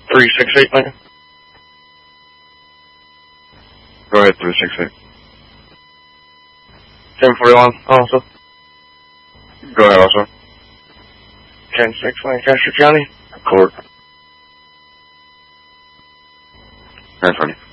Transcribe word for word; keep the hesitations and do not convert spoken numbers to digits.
three six eight, Lincoln. Go ahead, three six eight. ten forty-one, also. Go ahead, also. ten six, Lancaster County. Court. ten twenty.